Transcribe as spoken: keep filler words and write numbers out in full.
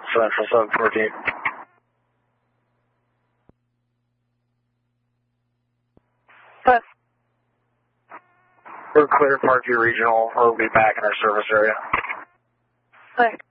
Central seven fourteen. But We're clear, Parkview Regional. We'll be back in our service area. But